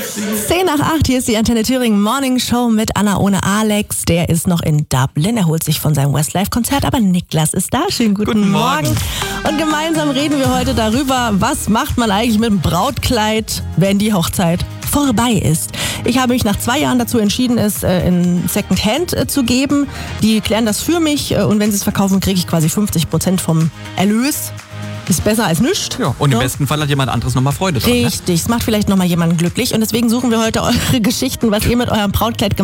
7:10, hier ist die Antenne Thüringen Morning Show mit Anna ohne Alex. Der ist noch in Dublin, er holt sich von seinem Westlife-Konzert, aber Niklas ist da. Schönen guten Morgen. Und gemeinsam reden wir heute darüber, was macht man eigentlich mit dem Brautkleid, wenn die Hochzeit vorbei ist. Ich habe mich nach 2 Jahren dazu entschieden, es in Secondhand zu geben. Die klären das für mich und wenn sie es verkaufen, kriege ich quasi 50% vom Erlös. Ist besser als nichts. Ja, und im besten Fall hat jemand anderes nochmal Freude dran. Richtig, es macht vielleicht nochmal jemanden glücklich und deswegen suchen wir heute eure Geschichten, was ihr mit eurem Brautkleid gemacht habt.